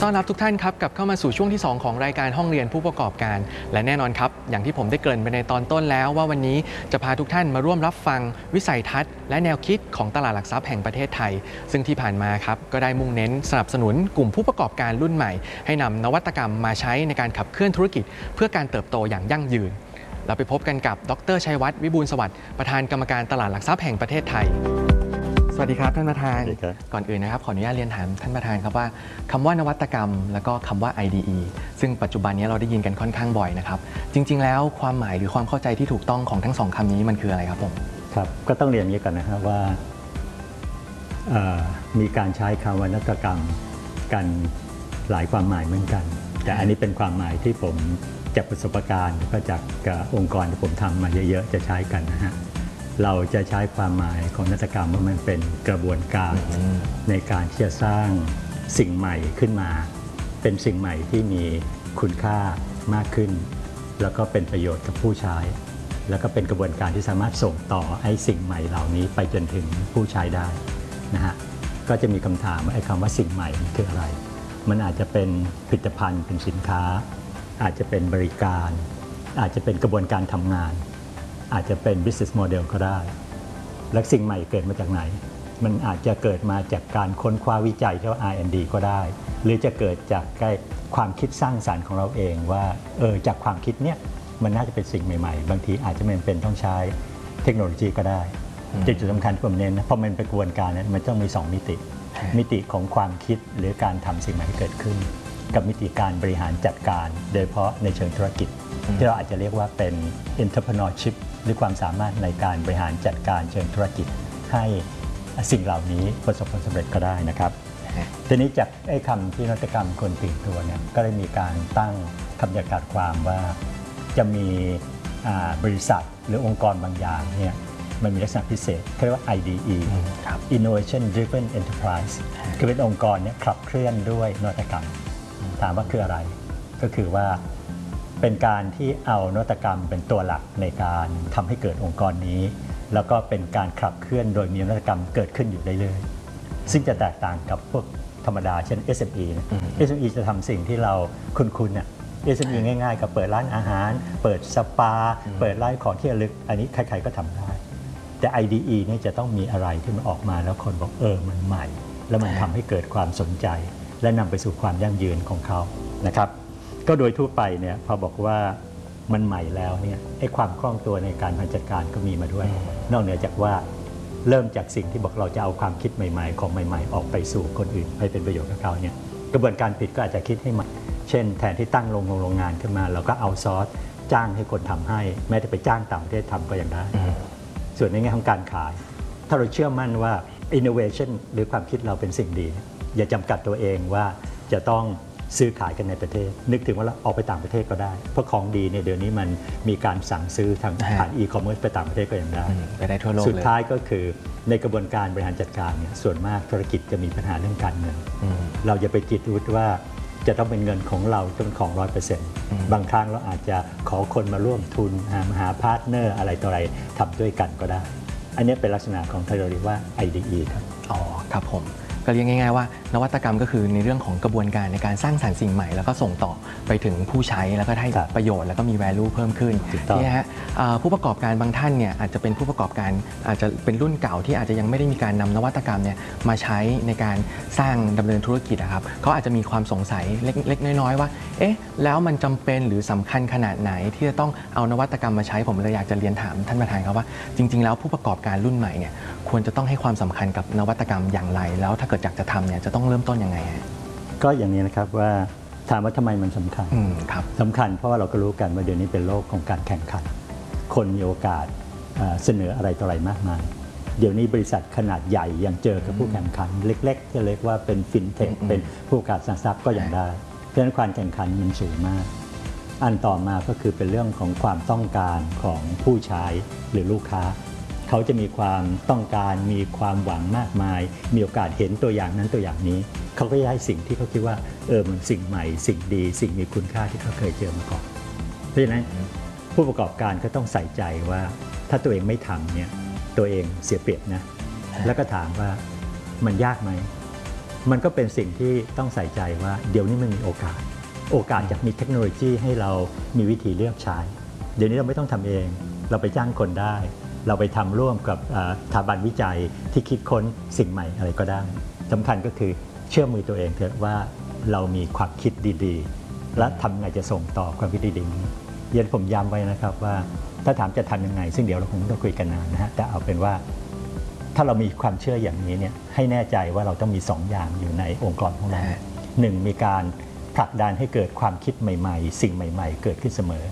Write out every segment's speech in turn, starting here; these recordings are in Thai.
ต้อนรับทุกท่านครับกลับเข้ามาสู่ช่วงที่2ของรายการห้องเรียนผู้ประกอบการและแน่นอนครับอย่างที่ผมได้เกริ่นไปในตอนต้นแล้วว่าวันนี้จะพาทุกท่านมาร่วมรับฟังวิสัยทัศน์และแนวคิดของตลาดหลักทรัพย์แห่งประเทศไทยซึ่งที่ผ่านมาครับก็ได้มุ่งเน้นสนับสนุนกลุ่มผู้ประกอบการรุ่นใหม่ให้นำนวัตกรรมมาใช้ในการขับเคลื่อนธุรกิจเพื่อการเติบโตอย่างยั่งยืนเราไปพบกันกับดร.ชัยวัฒน์วิบูลย์สวัสดิ์ประธานกรรมการตลาดหลักทรัพย์แห่งประเทศไทยสวัสดีครับท่านประธานก่อนอื่นนะครับขออนุญาตเรียนถามท่านประธานครับว่าคำว่านวัตกรรมแล้วก็คำว่า IDE ซึ่งปัจจุบันนี้เราได้ยินกันค่อนข้างบ่อยนะครับจริงๆแล้วความหมายหรือความเข้าใจที่ถูกต้องของทั้งสองคำนี้มันคืออะไรครับผมครับก็ต้องเรียนอย่างนี้ก่อนนะครับว่ามีการใช้คำว่านวัตกรรมกันหลายความหมายเหมือนกันแต่อันนี้เป็นความหมายที่ผมจากประสบการณ์ก็จากองค์กรที่ผมทำมาเยอะๆจะใช้กันนะฮะเราจะใช้ความหมายของนวัตกรรมว่ามันเป็นกระบวนการในการที่จะสร้างสิ่งใหม่ขึ้นมาเป็นสิ่งใหม่ที่มีคุณค่ามากขึ้นแล้วก็เป็นประโยชน์กับผู้ใช้แล้วก็เป็นกระบวนการที่สามารถส่งต่อไอ้สิ่งใหม่เหล่านี้ไปจนถึงผู้ใช้ได้นะฮะก็จะมีคำถามว่าไอ้คำว่าสิ่งใหม่มันคืออะไรมันอาจจะเป็นผลิตภัณฑ์เป็นสินค้าอาจจะเป็นบริการอาจจะเป็นกระบวนการทำงานอาจจะเป็น business model ก็ได้และสิ่งใหม่เกิดมาจากไหนมันอาจจะเกิดมาจากการค้นคว้าวิจัยที่ว่า R&D ก็ได้หรือจะเกิดจากความคิดสร้างสรรค์ของเราเองว่าจากความคิดเนี้ยมันน่าจะเป็นสิ่งใหม่ๆบางทีอาจจะไม่เป็นต้องใช้เทคโนโลยีก็ได้จุดสำคัญที่ผมเน้นนะเพราะมันเป็นกระบวนการนั้นมันต้องมี2มิติของความคิดหรือการทำสิ่งใหม่ที่เกิดขึ้นกับมิติการบริหารจัดการโดยเฉพาะในเชิงธุรกิจที่เราอาจจะเรียกว่าเป็น entrepreneurship หรือความสามารถในการบริหารจัดการเชิงธุรกิจให้สิ่งเหล่านี้ประสบผลสำเร็จก็ได้นะครับทีนี้จากไอ้คำที่นวัตกรรมคนตื่นตัวเนี่ยก็ได้มีการตั้งคำจำกัดความว่าจะมีบริษัทหรือองค์กรบางอย่างเนี่ยมันมีลักษณะพิเศษเรียกว่า IDE Innovation Driven Enterprise คือเป็นองค์กรเนี่ยขับเคลื่อนด้วยนวัตกรรมถามว่าคืออะไรก็คือว่าเป็นการที่เอานวัตกรรมเป็นตัวหลักในการทำให้เกิดองค์กรนี้แล้วก็เป็นการขับเคลื่อนโดยมีนวัตกรรมเกิดขึ้นอยู่เรื่อยๆซึ่งจะแตกต่างกับพวกธรรมดาเช่น SME SME จะทำสิ่งที่เราคุ้นๆเนี่ย SME ง่ายๆกับเปิดร้านอาหารเปิดสปาเปิดร้านของที่ระลึกอันนี้ใครๆก็ทำได้แต่ IDE เนี่ยจะต้องมีอะไรที่มันออกมาแล้วคนบอกมันใหม่แล้วมันทำให้เกิดความสนใจและนำไปสู่ความยั่งยืนของเขานะครับก็โดยทั่วไปเนี่ยพอบอกว่ามันใหม่แล้วเนี่ยไอ้ความคล่องตัวในการบริหารจัดการก็มีมาด้วยนอกเหนือจากว่าเริ่มจากสิ่งที่บอกเราจะเอาความคิดใหม่ๆของใหม่ๆออกไปสู่คนอื่นให้เป็นประโยชน์กับเขาเนี่ยกระบวนการผลิตก็อาจจะคิดให้ใหม่เช่นแทนที่ตั้งโรงงานขึ้นมาเราก็เอาซอร์สจ้างให้คนทำให้แม้แต่ไปจ้างต่างประเทศทำก็ยังได้ส่วนในแง่ของการขายถ้าเราเชื่อมั่นว่า innovation หรือความคิดเราเป็นสิ่งดีอย่าจำกัดตัวเองว่าจะต้องซื้อขายกันในประเทศนึกถึงว่าเราออกไปต่างประเทศก็ได้เพราะของดีเนี่ยเดี๋ยวนี้มันมีการสั่งซื้อทางผ่านอีคอมเมิร์ซไปต่างประเทศก็ยังได้ไปได้ทั่วโลกสุดท้ายก็คือในกระบวนการบริหารจัดการเนี่ยส่วนมากธุรกิจจะมีปัญหาเรื่องการเงินเราอย่าไปจิตวิทย์ว่าจะต้องเป็นเงินของเราจนของ 100% บางครั้งเราอาจจะขอคนมาร่วมทุนหาพาร์ทเนอร์อะไรต่ออะไรทำด้วยกันก็ได้อันนี้เป็นลักษณะของที่เราเรียกว่า IDE ครับครับผมก็เรียกง่ายๆว่านวัตกรรมก็คือในเรื่องของกระบวนการในการสร้างสรรค์สิ่งใหม่แล้วก็ส่งต่อไปถึงผู้ใช้แล้วก็ได้ประโยชน์แล้วก็มี value เพิ่มขึ้นนี่ฮะผู้ประกอบการบางท่านเนี่ยอาจจะเป็นผู้ประกอบการอาจจะเป็นรุ่นเก่าที่อาจจะยังไม่ได้มีการนำนวัตกรรมเนี่ยมาใช้ในการสร้างดำเนินธุรกิจนะครับเขาอาจจะมีความสงสัยเล็กๆน้อยๆว่าแล้วมันจำเป็นหรือสำคัญขนาดไหนที่จะต้องเอานวัตกรรมมาใช้ผมเลยอยากจะเรียนถามท่านประธานครับว่าจริงๆแล้วผู้ประกอบการรุ่นใหม่เนี่ยควรจะต้องให้ความสำคัญกับนวัตกรรมอย่างไรแล้วถ้าเกิดอยากจะทำเนี่ยจะต้องเริ่มต้นยังไงก็อย่างนี้นะครับว่าถามว่าทำไมมันสำคัญสำคัญเพราะว่าเราก็รู้กันว่าเดี๋ยวนี้เป็นโลกของการแข่งขันคนมีโอกาสเสนออะไรต่ออะไรมากมายเดี๋ยวนี้บริษัทขนาดใหญ่ยังเจอกับผู้แข่งขันเล็กๆที่เรียกว่าเป็นฟินเทคเป็นผู้ประกอบการทรัพย์ก็ยังได้เพราะฉะนั้นความแข่งขันมันสูงมากอันต่อมาก็คือเป็นเรื่องของความต้องการของผู้ใช้หรือลูกค้าเขาจะมีความต้องการมีความหวังมากมายมีโอกาสเห็นตัวอย่างนั้นตัวอย่างนี้เขาก็จะให้สิ่งที่เขาคิดว่ามันสิ่งใหม่สิ่งดีสิ่งมีคุณค่าที่เขาเคยเจอมาก่อนเพราะฉะนั้นผู้ประกอบการก็ต้องใส่ใจว่าถ้าตัวเองไม่ทำเนี่ยตัวเองเสียเปรียบนะแล้วก็ถามว่ามันยากไหมมันก็เป็นสิ่งที่ต้องใส่ใจว่าเดี๋ยวนี้มันมีโอกาสจากมีเทคโนโลยีให้เรามีวิธีเลือกใช้ เดี๋ยวนี้เราไม่ต้องทำเอง เราไปจ้างคนได้ เราไปทำร่วมกับสถาบันวิจัยที่คิดค้นสิ่งใหม่อะไรก็ได้สำคัญก็คือเชื่อมือตัวเองเถอะว่าเรามีความคิดดีๆ และทำไงจะส่งต่อความคิดดีๆนี้เย็นผมย้ำไว้นะครับว่าถ้าถามจะทำยังไงซึ่งเดี๋ยวเราคงต้องคุยกันนานนะฮะแต่เอาเป็นว่าถ้าเรามีความเชื่ออย่างนี้เนี่ยให้แน่ใจว่าเราต้องมี2 อย่างอยู่ในองค์กรของเราหนึ่งมีการผลักดันให้เกิดความคิดใหม่ๆสิ่งใหม่ๆเกิดขึ้นเสมอ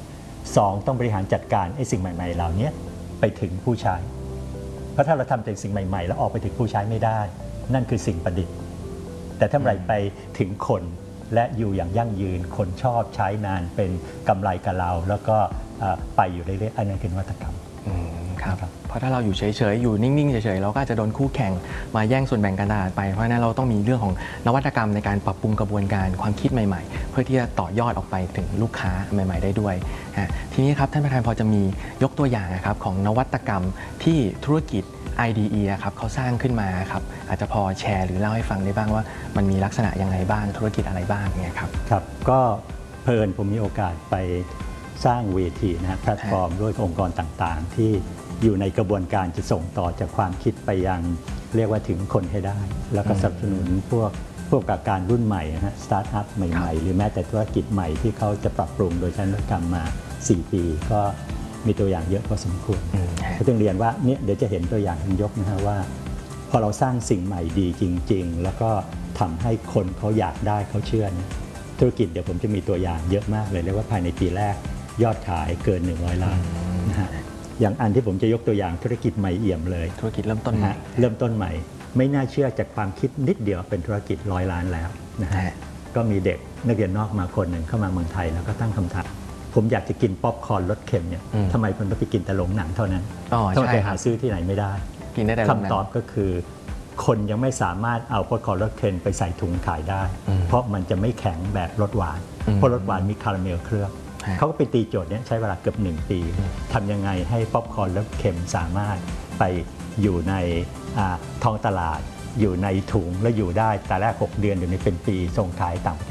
2ต้องบริหารจัดการไอ้สิ่งใหม่ๆเหล่านี้ไปถึงผู้ใช้เพราะถ้าเราทำแต่สิ่งใหม่ๆแล้วออกไปถึงผู้ใช้ไม่ได้นั่นคือสิ่งประดิษฐ์แต่ถ้าไรไปถึงคนและอยู่อย่างยั่งยืนคนชอบใช้นานเป็นกำไรกับเราแล้วก็ไปอยู่เรื่อยๆอันนั้นคือนวัตกรรมครับเพราะถ้าเราอยู่เฉยๆอยู่นิ่งๆเฉยๆเราก็อาจจะโดนคู่แข่งมาแย่งส่วนแบ่งการตลาดไปเพราะฉะนั้นเราต้องมีเรื่องของนวัตกรรมในการปรับปรุงกระบวนการความคิดใหม่ๆเพื่อที่จะต่อยอดออกไปถึงลูกค้าใหม่ๆได้ด้วยทีนี้ครับท่านประธานพอจะมียกตัวอย่างนะครับของนวัตกรรมที่ธุรกิจ IDE ครับเขาสร้างขึ้นมาครับอาจจะพอแชร์หรือเล่าให้ฟังได้บ้างว่ามันมีลักษณะยังไงบ้างธุรกิจอะไรบ้างเนี่ยครับครับก็เพลินผมมีโอกาสไปสร้างเวทีนะแพลตฟอร์มด้วยองค์กรต่างๆที่อยู่ในกระบวนการจะส่งต่อจากความคิดไปยังเรียกว่าถึงคนให้ได้แล้วก็สนับสนุนพวกประกอบการรุ่นใหม่นะฮะสตาร์ทอัพใหม่ๆหรือแม้แต่ธุรกิจใหม่ที่เขาจะปรับปรุงโดยใช้นวัตกรรมมา4 ปีก็มีตัวอย่างเยอะพอสมควรก็ต้องเรียนว่าเนี่ยเดี๋ยวจะเห็นตัวอย่างยกนะฮะว่าพอเราสร้างสิ่งใหม่ดีจริงๆแล้วก็ทำให้คนเขาอยากได้เขาเชื่อธุรกิจเดี๋ยวผมจะมีตัวอย่างเยอะมากเลยเรียกว่าภายในปีแรกยอดขายเกิน100 ล้านนะฮะอย่างอันที่ผมจะยกตัวอย่างธุรกิจใหม่เอี่ยมเลยธุรกิจเริ่มต้นใหม่ไม่น่าเชื่อจากความคิดนิดเดียวเป็นธุรกิจ100 ล้านแล้วนะฮะก็มีเด็กนักเรียนนอกมาคนหนึ่งเข้ามาเมืองไทยแล้วก็ตั้งคำถามผมอยากจะกินป๊อปคอร์นรสเค็มเนี่ยทำไมคุณต้องไปกินแต่โรงหนังเท่านั้นทำไมไปหาซื้อที่ไหนไม่ได้กินได้แต่คำตอบก็คือคนยังไม่สามารถเอาป๊อปคอร์นรสเค็มไปใส่ถุงขายได้เพราะมันจะไม่แข็งแบบรสหวานเพราะรสหวานมีคาราเมลเคลือบเขาก็ไปตีโจทย์นี้ใช้เวลาเกือบ1 ปีทำยังไงให้ป๊อปคอร์นรสเค็มสามารถไปอยู่ในท้องตลาดอยู่ในถุงและอยู่ได้แต่แรก6 เดือนอยู่ในเป็นปีส่งขายต่างประเทศ